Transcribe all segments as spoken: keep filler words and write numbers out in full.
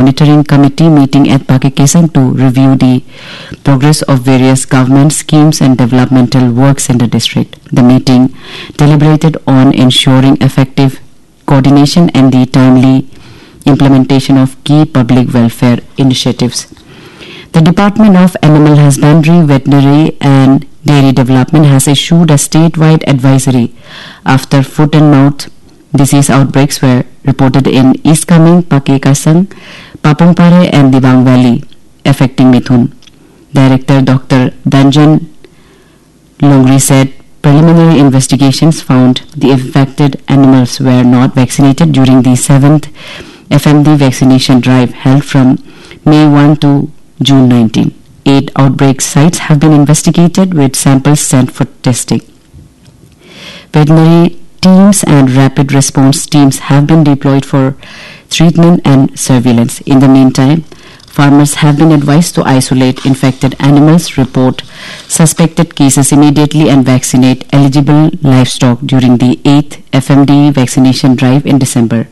monitoring committee meeting at Pakekesang to review the progress of various government schemes and developmental works in the district. The meeting deliberated on ensuring effective coordination and the timely implementation of key public welfare initiatives. The Department of Animal Husbandry, Veterinary and Dairy Development has issued a statewide advisory after foot and mouth disease outbreaks were reported in East Kameng, Pakekesang, Papongpare and Dibang Valley, affecting Mithun. Director Doctor Danjan Longri said preliminary investigations found the affected animals were not vaccinated during the seventh F M D vaccination drive held from May first to June nineteenth. Eight outbreak sites have been investigated with samples sent for testing. Veterinary teams and rapid response teams have been deployed for treatment and surveillance. In the meantime, farmers have been advised to isolate infected animals, report suspected cases immediately and vaccinate eligible livestock during the eighth F M D vaccination drive in December.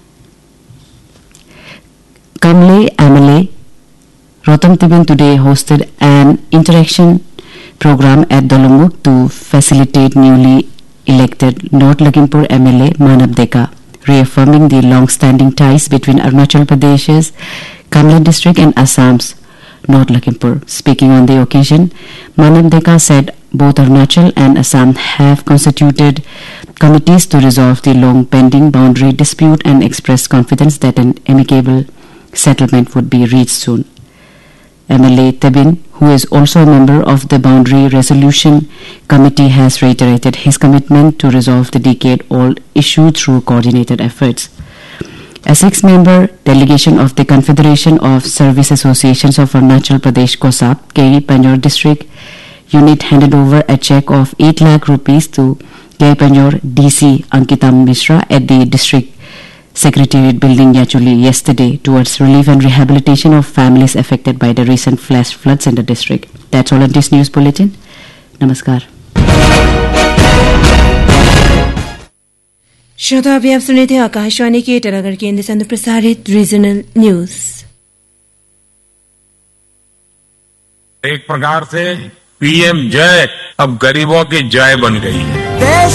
Kamle Amale Rotamtiban today hosted an interaction program at Dolomuk to facilitate newly elected North Lakhimpur M L A Manab Deka, reaffirming the long-standing ties between Arunachal Pradesh's Kamle district and Assam's North Lakhimpur. Speaking on the occasion, Manab Deka said both Arunachal and Assam have constituted committees to resolve the long-pending boundary dispute and expressed confidence that an amicable settlement would be reached soon. M L A Tebin, who is also a member of the Boundary Resolution Committee, has reiterated his commitment to resolve the decade-old issue through coordinated efforts. A six-member delegation of the Confederation of Service Associations of Arunachal Pradesh COSAP, K E Panjor District Unit handed over a check of eight lakh rupees to K E Panjor D C Ankita Mishra at the District Secretariat Building Yachuli yesterday towards relief and rehabilitation of families affected by the recent flash floods in the district. That's all in this news bulletin. Namaskar. श्रोता अभी आप सुने थे आकाशवाणी के ईटानगर केंद्र से प्रसारित regional news. एक प्रकार से पीएम जय अब गरीबों की जय बन गई है। देश